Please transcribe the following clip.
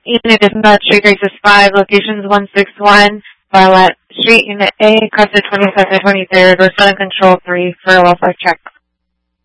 Unit Dispatch, Street Graces 5, locations 161, Barlett Street, Unit A, Crescent 22nd, 23rd, we're setting control 3 for a welfare check.